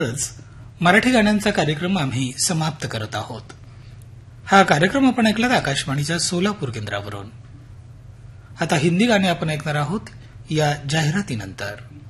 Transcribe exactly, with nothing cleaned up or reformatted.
मराठी गाण्यांचा कार्यक्रम आम्ही समाप्त करत आहोत. हा कार्यक्रम आपण ऐकलात आकाशवाणीच्या सोलापूर केंद्रावरून. आता हिंदी गाणी आपण ऐकणार आहोत या जाहिरातीनंतर.